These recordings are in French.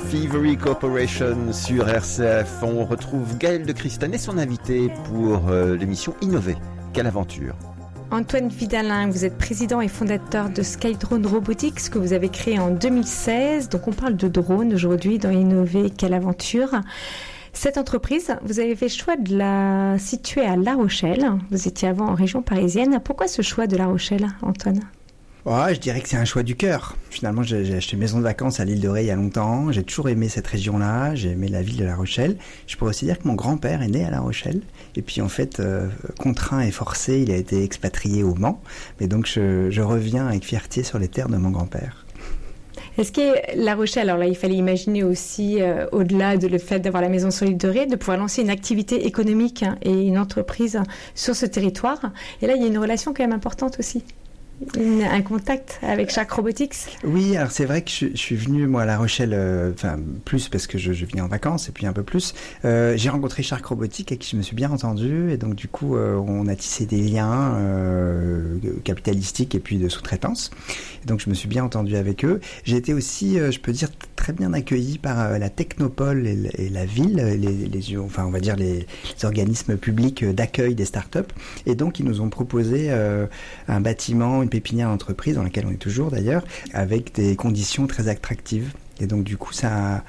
Thievery Corporation sur RCF. On retrouve Gaël de Christen et son invité pour l'émission Innover. Quelle aventure! Antoine Vidalin, vous êtes président et fondateur de Skydrone Robotics que vous avez créé en 2016. Donc on parle de drone aujourd'hui dans Innover, quelle aventure! Cette entreprise, vous avez fait le choix de la situer à La Rochelle. Vous étiez avant en région parisienne. Pourquoi ce choix de La Rochelle, Antoine? Je dirais que c'est un choix du cœur. Finalement, j'ai acheté une maison de vacances à l'île de Ré il y a longtemps. J'ai toujours aimé cette région-là. J'ai aimé la ville de La Rochelle. Je pourrais aussi dire que mon grand-père est né à La Rochelle. Et puis, en fait, contraint et forcé, il a été expatrié au Mans. Mais donc, je reviens avec fierté sur les terres de mon grand-père. Est-ce que La Rochelle, alors là, il fallait imaginer aussi, au-delà de le fait d'avoir la maison sur l'île de Ré, de pouvoir lancer une activité économique et une entreprise sur ce territoire. Et là, il y a une relation quand même importante aussi. Un contact avec Shark Robotics? Oui, alors c'est vrai que je suis venu moi à La Rochelle, plus parce que je viens en vacances et puis un peu plus. J'ai rencontré Shark Robotics avec qui je me suis bien entendu et donc du coup on a tissé des liens capitalistiques et puis de sous-traitance. Et donc je me suis bien entendu avec eux. J'ai été aussi, je peux dire, très bien accueilli par la Technopole et la ville, on va dire les organismes publics d'accueil des startups. Et donc ils nous ont proposé un bâtiment, une pépinière d'entreprise dans laquelle on est toujours d'ailleurs, avec des conditions très attractives. Et donc du coup ça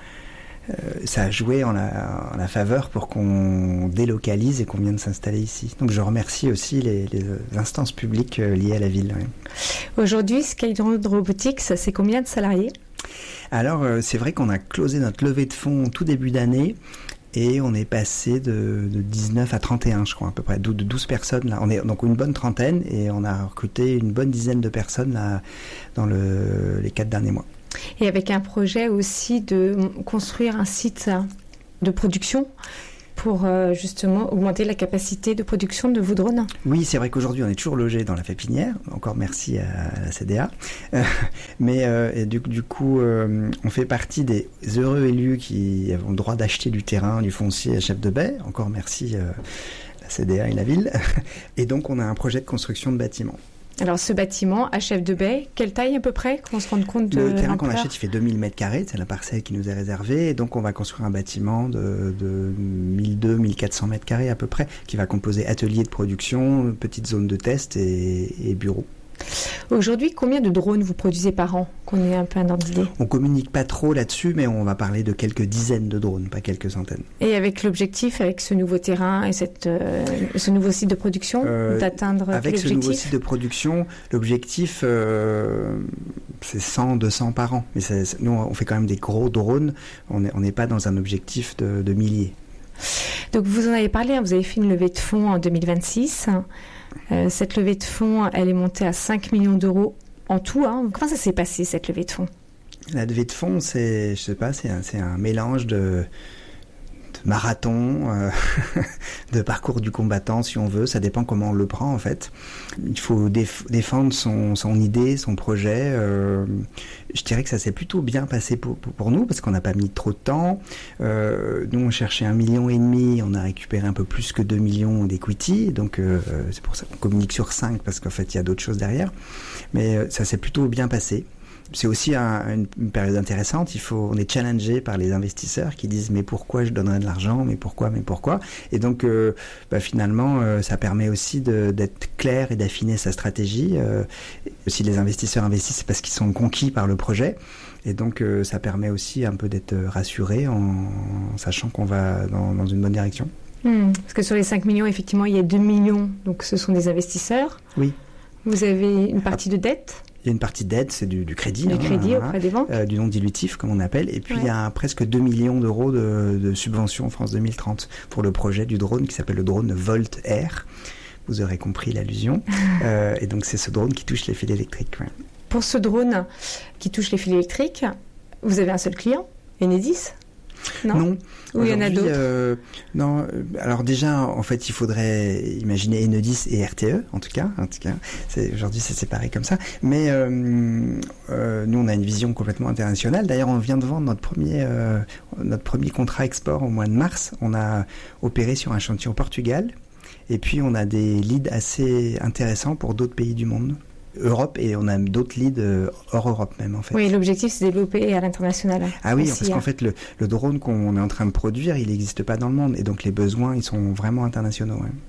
a joué en la faveur pour qu'on délocalise et qu'on vienne s'installer ici. Donc je remercie aussi les instances publiques liées à la ville. Ouais. Aujourd'hui, Skydrone Robotics, c'est combien de salariés? Alors c'est vrai qu'on a closé notre levée de fonds tout début d'année. Et on est passé de 19 à 31, je crois, à peu près, de 12 personnes. Là. On est donc une bonne trentaine et on a recruté une bonne dizaine de personnes là, dans les 4 derniers mois. Et avec un projet aussi de construire un site de production pour justement augmenter la capacité de production de vos drones. Oui, c'est vrai qu'aujourd'hui, on est toujours logé dans la pépinière. Encore merci à la CDA. Mais du coup, on fait partie des heureux élus qui ont le droit d'acheter du terrain, du foncier à Chef de Baie. Encore merci la CDA et la ville. Et donc, on a un projet de construction de bâtiments. Alors ce bâtiment à Chef de Baie, quelle taille à peu près, qu'on se rende compte de Le terrain qu'on achète, il fait 2000 m², c'est la parcelle qui nous est réservée, et donc on va construire un bâtiment de 1200-1400 m² à peu près, qui va composer atelier de production, petite zone de test et bureau. Aujourd'hui, combien de drones vous produisez par an, qu'on ait un peu un ordre d'idée? On communique pas trop là-dessus, mais on va parler de quelques dizaines de drones, pas quelques centaines. Et avec l'objectif, avec ce nouveau terrain et ce nouveau site de production, d'atteindre avec l'objectif? Ce nouveau site de production, l'objectif, c'est 100-200 par an. Mais nous, on fait quand même des gros drones, on n'est pas dans un objectif de milliers. Donc vous en avez parlé, vous avez fait une levée de fonds en 2026. Cette levée de fonds, elle est montée à 5 millions d'euros en tout. Comment ça s'est passé, cette levée de fonds? La levée de fonds, c'est un mélange de marathon, de parcours du combattant, si on veut. Ça dépend comment on le prend, en fait. Il faut défendre son idée, son projet. Je dirais que ça s'est plutôt bien passé pour nous, parce qu'on n'a pas mis trop de temps. Nous, on cherchait 1,5 million. On a récupéré un peu plus que 2 millions d'equity. Donc, c'est pour ça qu'on communique sur 5, parce qu'en fait, il y a d'autres choses derrière. Mais ça s'est plutôt bien passé. C'est aussi une période intéressante. On est challengé par les investisseurs qui disent mais pourquoi je donnerais de l'argent, mais pourquoi. Et donc finalement ça permet aussi d'être clair et d'affiner sa stratégie. Si les investisseurs investissent, c'est parce qu'ils sont conquis par le projet. Et donc ça permet aussi un peu d'être rassuré en sachant qu'on va dans une bonne direction. Parce que sur les 5 millions, effectivement, il y a 2 millions. Donc ce sont des investisseurs. Oui. Vous avez une partie de dette? Il y a une partie d'aide, c'est du crédit. Du crédit auprès des banques. Du non dilutif, comme on appelle. Et puis, il y a presque 2 millions d'euros de subventions en France 2030 pour le projet du drone qui s'appelle le drone Volt Air. Vous aurez compris l'allusion. Et donc, c'est ce drone qui touche les fils électriques. Ouais. Pour ce drone qui touche les fils électriques, vous avez un seul client, Enedis? Non. Ou il y en a d'autres? Non. Alors déjà, en fait, il faudrait imaginer Enedis et RTE, en tout cas. Aujourd'hui, c'est séparé comme ça. Mais nous, on a une vision complètement internationale. D'ailleurs, on vient de vendre notre premier contrat export au mois de mars. On a opéré sur un chantier au Portugal. Et puis, on a des leads assez intéressants pour d'autres pays du monde. Europe, et on a d'autres leads hors Europe même en fait. Oui, l'objectif c'est de développer à l'international. Ah oui, parce qu'en fait le drone qu'on est en train de produire, il n'existe pas dans le monde, et donc les besoins ils sont vraiment internationaux. Ouais.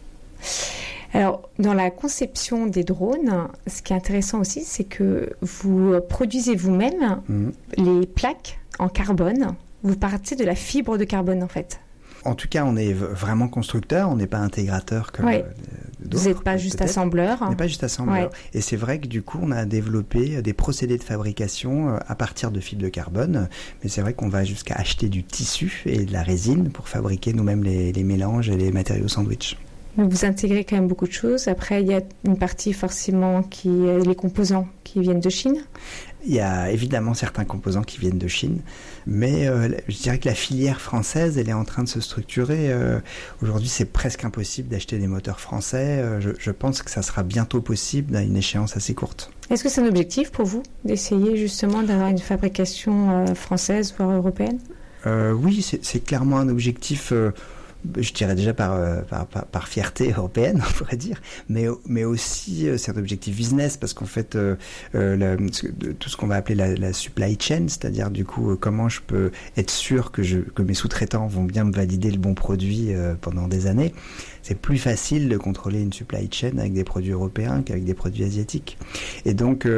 Alors, dans la conception des drones, ce qui est intéressant aussi, c'est que vous produisez vous-même les plaques en carbone. Vous partez de la fibre de carbone, en fait. En tout cas, on est vraiment constructeur, on n'est pas intégrateur comme d'autres. Vous n'êtes pas juste assembleur. On n'est pas juste assembleur. Et c'est vrai que du coup, on a développé des procédés de fabrication à partir de fibres de carbone. Mais c'est vrai qu'on va jusqu'à acheter du tissu et de la résine pour fabriquer nous-mêmes les mélanges et les matériaux sandwich. Vous intégrez quand même beaucoup de choses. Après, il y a une partie forcément les composants qui viennent de Chine. Il y a évidemment certains composants qui viennent de Chine, mais je dirais que la filière française, elle est en train de se structurer. Aujourd'hui, c'est presque impossible d'acheter des moteurs français. Je pense que ça sera bientôt possible à une échéance assez courte. Est-ce que c'est un objectif pour vous d'essayer justement d'avoir une fabrication française, voire européenne ? Oui, c'est clairement un objectif. Je dirais déjà par fierté européenne, on pourrait dire, mais aussi c'est un objectif business, parce qu'en fait tout ce qu'on va appeler la supply chain, c'est-à-dire du coup comment je peux être sûr que mes sous-traitants vont bien me valider le bon produit pendant des années. C'est plus facile de contrôler une supply chain avec des produits européens qu'avec des produits asiatiques. Et donc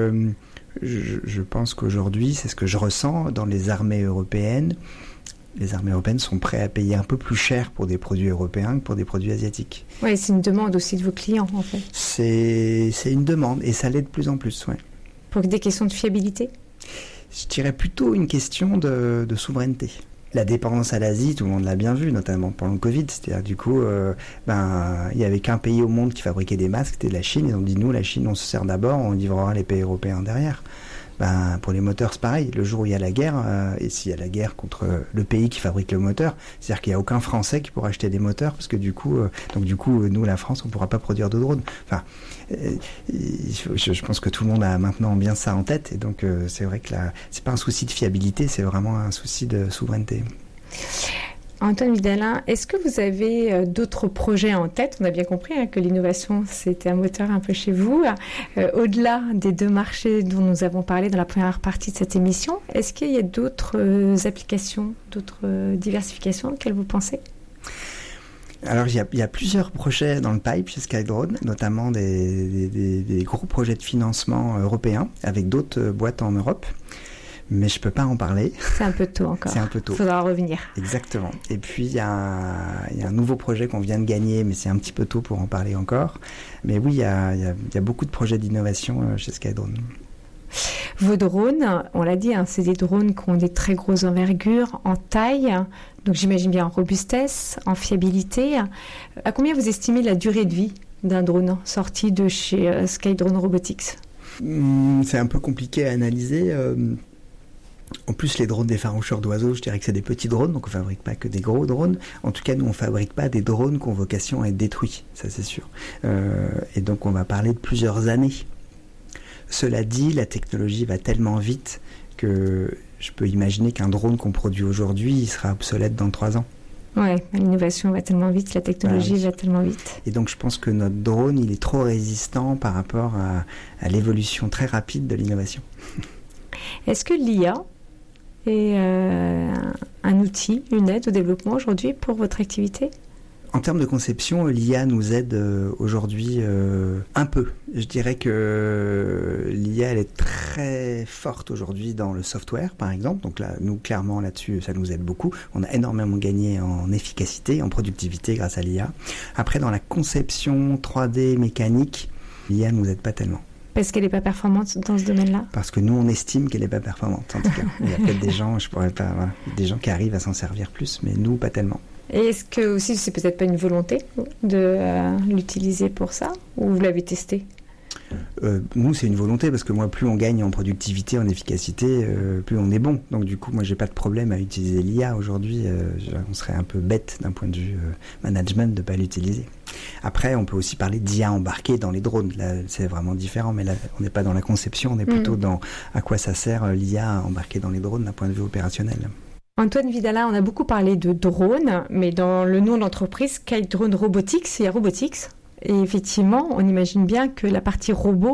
je pense qu'aujourd'hui, c'est ce que je ressens dans les armées européennes. Les armées européennes sont prêtes à payer un peu plus cher pour des produits européens que pour des produits asiatiques. Oui, c'est une demande aussi de vos clients, en fait. C'est une demande, et ça l'est de plus en plus, oui. Pour des questions de fiabilité ? Je dirais plutôt une question de souveraineté. La dépendance à l'Asie, tout le monde l'a bien vu, notamment pendant le Covid. C'est-à-dire, du coup, il n'y avait qu'un pays au monde qui fabriquait des masques, c'était la Chine. Et on dit, nous, la Chine, on se sert d'abord, on livrera les pays européens derrière. Pour les moteurs, c'est pareil. Le jour où il y a la guerre, et s'il y a la guerre contre le pays qui fabrique le moteur, c'est-à-dire qu'il n'y a aucun Français qui pourra acheter des moteurs, parce que du coup, nous, la France, on ne pourra pas produire de drones. Enfin, je pense que tout le monde a maintenant bien ça en tête, et donc c'est vrai que c'est pas un souci de fiabilité, c'est vraiment un souci de souveraineté. Antoine Vidalin, est-ce que vous avez d'autres projets en tête ? On a bien compris que l'innovation, c'était un moteur un peu chez vous. Au-delà des deux marchés dont nous avons parlé dans la première partie de cette émission, est-ce qu'il y a d'autres applications, d'autres diversifications auxquelles vous pensez ? Alors, il y a plusieurs projets dans le pipe chez SkyDrone, notamment des gros projets de financement européens avec d'autres boîtes en Europe. Mais je ne peux pas en parler. C'est un peu tôt encore. C'est un peu tôt. Il faudra revenir. Exactement. Et puis, il y a un nouveau projet qu'on vient de gagner, mais c'est un petit peu tôt pour en parler encore. Mais oui, il y a beaucoup de projets d'innovation chez SkyDrone. Vos drones, on l'a dit, c'est des drones qui ont des très grosses envergures en taille. Donc, j'imagine bien en robustesse, en fiabilité. À combien vous estimez la durée de vie d'un drone sorti de chez SkyDrone Robotics ? C'est un peu compliqué à analyser. En plus, les drones d'effaroucheurs d'oiseaux, je dirais que c'est des petits drones, donc on ne fabrique pas que des gros drones. En tout cas, nous, on ne fabrique pas des drones qui ont vocation à être détruits, ça c'est sûr. Et donc, on va parler de plusieurs années. Cela dit, la technologie va tellement vite que je peux imaginer qu'un drone qu'on produit aujourd'hui, il sera obsolète dans 3 ans. Oui, l'innovation va tellement vite, la technologie va tellement vite. Et donc, je pense que notre drone, il est trop résistant par rapport à l'évolution très rapide de l'innovation. Est-ce que l'IA est un outil, une aide au développement aujourd'hui pour votre activité ? En termes de conception, l'IA nous aide aujourd'hui un peu. Je dirais que l'IA, elle est très forte aujourd'hui dans le software, par exemple. Donc là, nous, clairement, là-dessus, ça nous aide beaucoup. On a énormément gagné en efficacité, en productivité grâce à l'IA. Après, dans la conception 3D mécanique, l'IA nous aide pas tellement. Parce qu'elle n'est pas performante dans ce domaine-là ? Parce que nous, on estime qu'elle n'est pas performante, en tout cas. Il y a peut-être des gens, des gens qui arrivent à s'en servir plus, mais nous, pas tellement. Et est-ce que aussi, c'est peut-être pas une volonté de l'utiliser pour ça ? Ou vous l'avez testé ? Nous, c'est une volonté, parce que moi, plus on gagne en productivité, en efficacité, plus on est bon. Donc du coup, moi, j'ai pas de problème à utiliser l'IA aujourd'hui. On serait un peu bête d'un point de vue management de pas l'utiliser. Après, on peut aussi parler d'IA embarquée dans les drones. Là, c'est vraiment différent, mais là, on n'est pas dans la conception, on est plutôt dans à quoi ça sert l'IA embarquée dans les drones d'un point de vue opérationnel. Antoine Vidalin, on a beaucoup parlé de drones, mais dans le nom de l'entreprise SkyDrone Robotics, il y a Robotics. Et effectivement, on imagine bien que la partie robot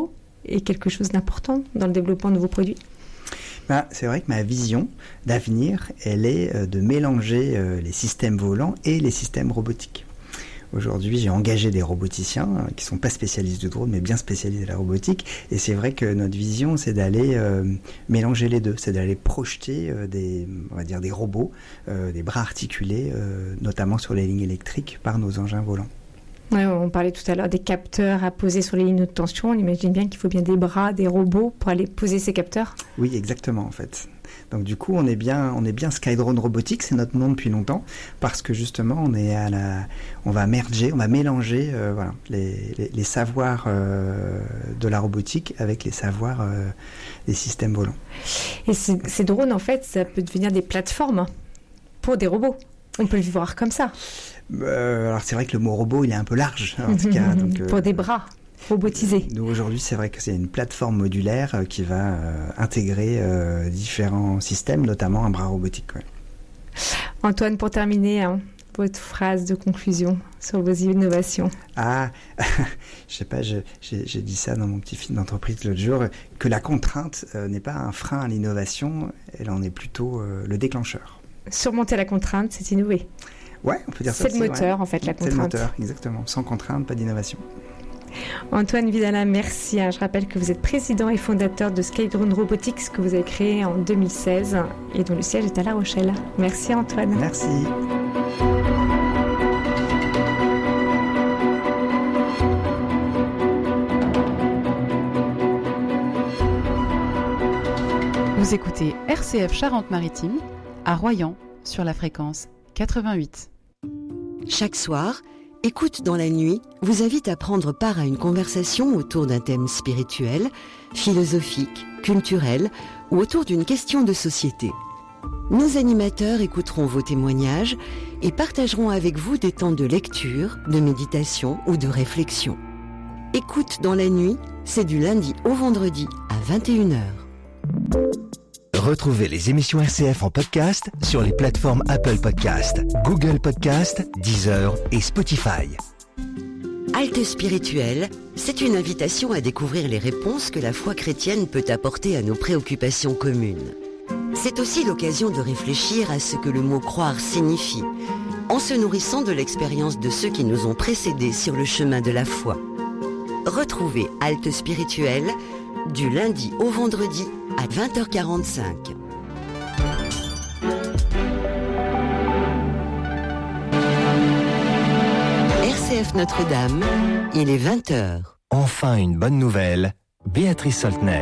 est quelque chose d'important dans le développement de vos produits ? C'est vrai que ma vision d'avenir, elle est de mélanger les systèmes volants et les systèmes robotiques. Aujourd'hui, j'ai engagé des roboticiens qui sont pas spécialistes de drone, mais bien spécialisés de la robotique. Et c'est vrai que notre vision, c'est d'aller mélanger les deux, c'est d'aller projeter des robots, des bras articulés, notamment sur les lignes électriques par nos engins volants. Ouais, on parlait tout à l'heure des capteurs à poser sur les lignes de tension. On imagine bien qu'il faut bien des bras, des robots pour aller poser ces capteurs. Oui, exactement, en fait. Donc du coup, on est bien Skydrone Robotics, c'est notre nom depuis longtemps, parce que justement, on va mélanger les savoirs de la robotique avec les savoirs des systèmes volants. Et ces drones, en fait, ça peut devenir des plateformes pour des robots. On peut le voir comme ça. Alors c'est vrai que le mot robot, il est un peu large, en tout cas. Donc, pour des bras robotisés. Nous, aujourd'hui, c'est vrai que c'est une plateforme modulaire qui va intégrer différents systèmes, notamment un bras robotique. Ouais. Antoine, pour terminer, votre phrase de conclusion sur vos innovations. Je sais pas, j'ai dit ça dans mon petit film d'entreprise l'autre jour, que la contrainte n'est pas un frein à l'innovation, elle en est plutôt le déclencheur. Surmonter la contrainte, c'est innover. Ouais, on peut dire ça. C'est le moteur, en fait, la contrainte. C'est le moteur, exactement. Sans contrainte, pas d'innovation. Antoine Vidalin, merci. Je rappelle que vous êtes président et fondateur de Skydrone Robotics, que vous avez créé en 2016 et dont le siège est à La Rochelle. Merci Antoine. Merci. Vous écoutez RCF Charente-Maritime à Royan sur la fréquence 88. Chaque soir, Écoute dans la nuit vous invite à prendre part à une conversation autour d'un thème spirituel, philosophique, culturel ou autour d'une question de société. Nos animateurs écouteront vos témoignages et partageront avec vous des temps de lecture, de méditation ou de réflexion. Écoute dans la nuit, c'est du lundi au vendredi à 21h. Retrouvez les émissions RCF en podcast sur les plateformes Apple Podcast, Google Podcast, Deezer et Spotify. Halte spirituelle, c'est une invitation à découvrir les réponses que la foi chrétienne peut apporter à nos préoccupations communes. C'est aussi l'occasion de réfléchir à ce que le mot croire signifie, en se nourrissant de l'expérience de ceux qui nous ont précédés sur le chemin de la foi. Retrouvez Halte spirituelle du lundi au vendredi à 20h45. RCF Notre-Dame, il est 20h. Enfin une bonne nouvelle, Béatrice Soltner.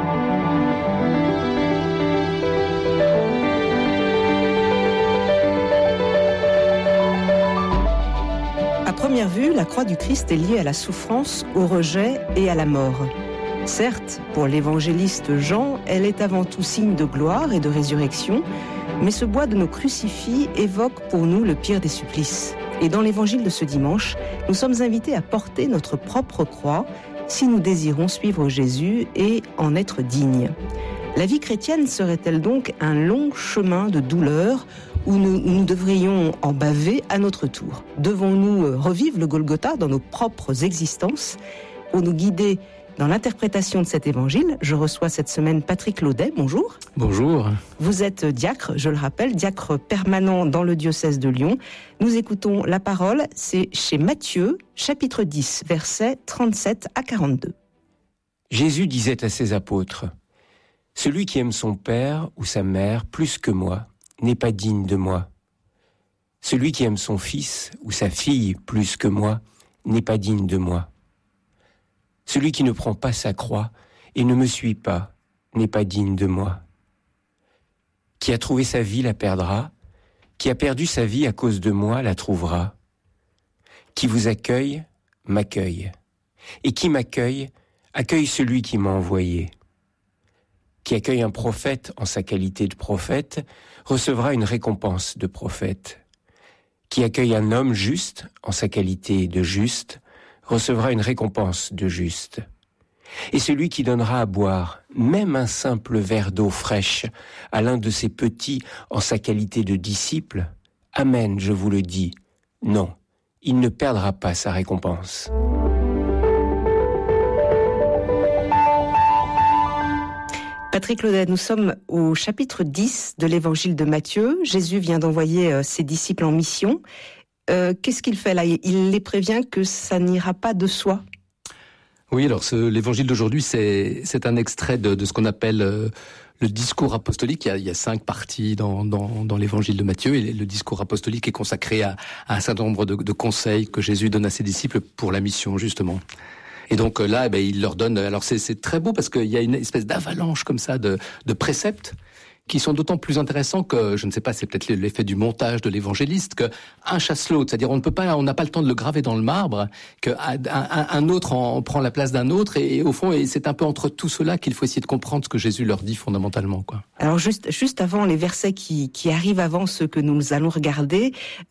À première vue, la croix du Christ est liée à la souffrance, au rejet et à la mort. Certes, pour l'évangéliste Jean, elle est avant tout signe de gloire et de résurrection, mais ce bois de nos crucifix évoque pour nous le pire des supplices. Et dans l'évangile de ce dimanche, nous sommes invités à porter notre propre croix si nous désirons suivre Jésus et en être dignes. La vie chrétienne serait-elle donc un long chemin de douleur où nous devrions en baver à notre tour ? Devons-nous revivre le Golgotha dans nos propres existences ? Pour nous guider dans l'interprétation de cet évangile, je reçois cette semaine Patrick Laudet. Bonjour. Bonjour. Vous êtes diacre, je le rappelle, diacre permanent dans le diocèse de Lyon. Nous écoutons la parole, c'est chez Matthieu, chapitre 10, versets 37 à 42. Jésus disait à ses apôtres : « Celui qui aime son père ou sa mère plus que moi n'est pas digne de moi. Celui qui aime son fils ou sa fille plus que moi n'est pas digne de moi. Celui qui ne prend pas sa croix et ne me suit pas n'est pas digne de moi. Qui a trouvé sa vie la perdra, qui a perdu sa vie à cause de moi la trouvera. Qui vous accueille, m'accueille. Et qui m'accueille, accueille celui qui m'a envoyé. Qui accueille un prophète en sa qualité de prophète, recevra une récompense de prophète. Qui accueille un homme juste en sa qualité de juste, recevra une récompense de juste. Et celui qui donnera à boire, même un simple verre d'eau fraîche, à l'un de ses petits en sa qualité de disciple, amen, je vous le dis, non, il ne perdra pas sa récompense. » Patrick Laudet, nous sommes au chapitre 10 de l'évangile de Matthieu. Jésus vient d'envoyer ses disciples en mission. Qu'est-ce qu'il fait là ? Il les prévient que ça n'ira pas de soi. Oui, alors l'évangile d'aujourd'hui, c'est un extrait de ce qu'on appelle le discours apostolique. Il y a 5 parties dans l'évangile de Matthieu, et le discours apostolique est consacré à un certain nombre de conseils que Jésus donne à ses disciples pour la mission, justement. Et donc là, il leur donne... Alors c'est très beau parce qu'il y a une espèce d'avalanche comme ça de préceptes qui sont d'autant plus intéressants que, je ne sais pas, c'est peut-être l'effet du montage de l'évangéliste, que un chasse l'autre. C'est-à-dire on n'a pas le temps de le graver dans le marbre, qu'un autre en prend la place d'un autre, et au fond, c'est un peu entre tout cela qu'il faut essayer de comprendre ce que Jésus leur dit fondamentalement, quoi. Alors juste avant les versets qui arrivent avant ceux que nous allons regarder,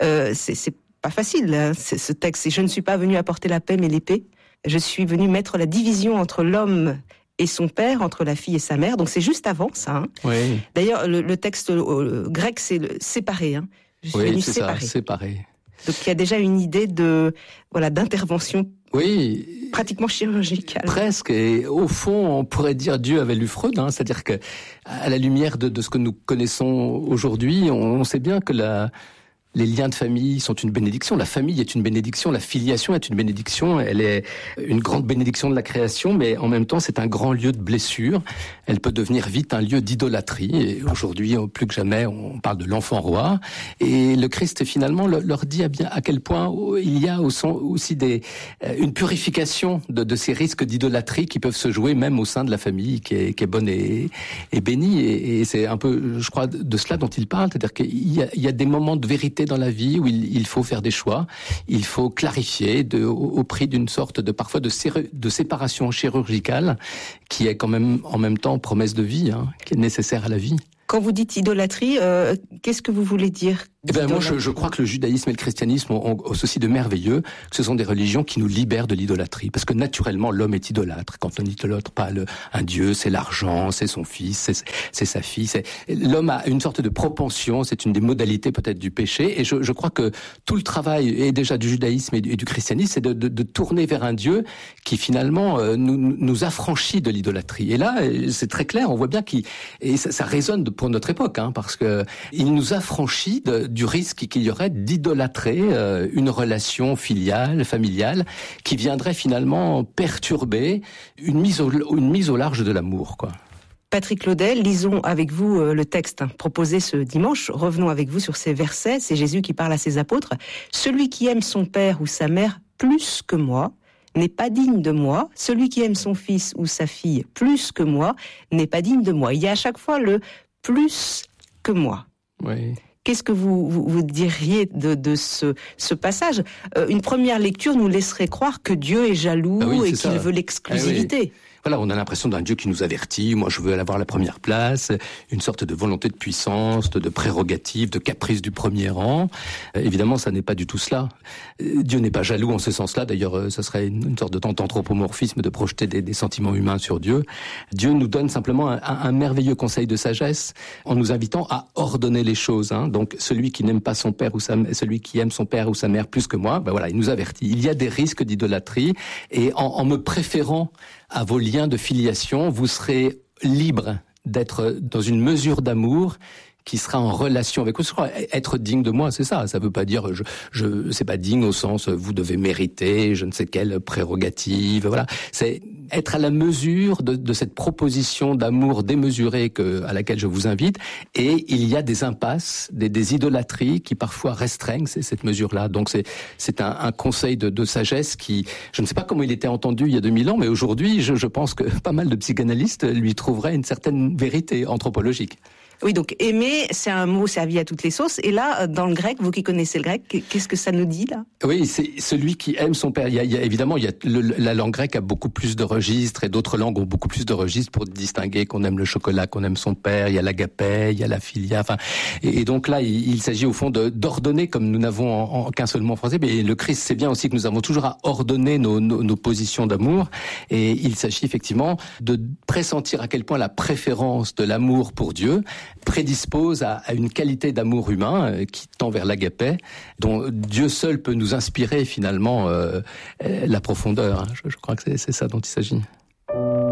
c'est pas facile, hein, ce texte. Je ne suis pas venu apporter la paix mais l'épée. Je suis venu mettre la division entre l'homme et son père, entre la fille et sa mère. Donc c'est juste avant ça. Hein. Oui. D'ailleurs, le texte grec, c'est séparé. Hein. Je suis venu séparer. Ça, séparé. Donc il y a déjà une idée d'intervention. Oui. Pratiquement chirurgicale. Presque. Et au fond, on pourrait dire Dieu avait lu Freud. Hein. C'est-à-dire que, à la lumière de ce que nous connaissons aujourd'hui, on sait bien que les liens de famille sont une bénédiction, la famille est une bénédiction, la filiation est une bénédiction, elle est une grande bénédiction de la création, mais en même temps c'est un grand lieu de blessure, elle peut devenir vite un lieu d'idolâtrie, et aujourd'hui plus que jamais on parle de l'enfant roi, et le Christ finalement leur dit à quel point il y a aussi une purification de ces risques d'idolâtrie qui peuvent se jouer même au sein de la famille qui est bonne et bénie, et c'est un peu, je crois, de cela dont il parle, c'est-à-dire qu'il y a des moments de vérité dans la vie où il faut faire des choix, il faut clarifier au prix d'une sorte parfois de séparation chirurgicale qui est quand même en même temps promesse de vie, hein, qui est nécessaire à la vie. Quand vous dites idolâtrie, qu'est-ce que vous voulez dire ? Moi, je crois que le judaïsme et le christianisme ont ceci de merveilleux, que ce sont des religions qui nous libèrent de l'idolâtrie. Parce que naturellement, l'homme est idolâtre. Quand on n'idolâtre pas un dieu, c'est l'argent, c'est son fils, c'est sa fille. L'homme a une sorte de propension, c'est une des modalités peut-être du péché. Et je crois que tout le travail, et déjà du judaïsme et du christianisme, c'est de tourner vers un Dieu qui finalement nous affranchit de l'idolâtrie. Et là, c'est très clair, on voit bien et ça résonne pour notre époque, hein, parce que il nous affranchit du risque qu'il y aurait d'idolâtrer une relation filiale, familiale, qui viendrait finalement perturber une mise au large de l'amour, quoi. Patrick Laudet, lisons avec vous le texte proposé ce dimanche. Revenons avec vous sur ces versets. C'est Jésus qui parle à ses apôtres. « Celui qui aime son père ou sa mère plus que moi n'est pas digne de moi. Celui qui aime son fils ou sa fille plus que moi n'est pas digne de moi. » Il y a à chaque fois le « plus que moi ». Oui. Qu'est-ce que vous diriez de ce passage ? Une première lecture nous laisserait croire que Dieu est jaloux et qu'il veut l'exclusivité. Oui. Voilà, on a l'impression d'un Dieu qui nous avertit, moi je veux avoir la première place, une sorte de volonté de puissance, de prérogative, de caprice du premier rang. Évidemment, ça n'est pas du tout cela. Dieu n'est pas jaloux en ce sens-là, d'ailleurs ça serait une sorte d'anthropomorphisme de projeter des sentiments humains sur Dieu. Dieu nous donne simplement un merveilleux conseil de sagesse en nous invitant à ordonner les choses. Hein. Donc celui qui n'aime pas son père celui qui aime son père ou sa mère plus que moi, voilà, il nous avertit. Il y a des risques d'idolâtrie et en me préférant à vos liens de filiation, vous serez libre d'être dans une mesure d'amour qui sera en relation avec vous. Être digne de moi, c'est ça. Ça veut pas dire c'est pas digne au sens vous devez mériter je ne sais quelle prérogative. Voilà, c'est être à la mesure de cette proposition d'amour démesuré à laquelle je vous invite. Et il y a des impasses, des idolâtries qui parfois restreignent cette mesure-là. Donc c'est un conseil de sagesse qui, je ne sais pas comment il était entendu il y a 2000 ans, mais aujourd'hui, je pense que pas mal de psychanalystes lui trouveraient une certaine vérité anthropologique. Oui, donc aimer, c'est un mot servi à toutes les sauces. Et là, dans le grec, vous qui connaissez le grec, qu'est-ce que ça nous dit là ? Oui, c'est celui qui aime son père. Évidemment, la langue grecque a beaucoup plus de registres et d'autres langues ont beaucoup plus de registres pour distinguer qu'on aime le chocolat, qu'on aime son père. Il y a l'agapé, il y a la philia. Enfin, et donc là, il s'agit au fond d'ordonner, comme nous n'avons qu'un seul mot français. Mais le Christ sait bien aussi que nous avons toujours à ordonner nos positions d'amour. Et il s'agit effectivement de pressentir à quel point la préférence de l'amour pour Dieu prédispose à une qualité d'amour humain qui tend vers l'agapé, dont Dieu seul peut nous inspirer finalement la profondeur. Je crois que c'est ça dont il s'agit.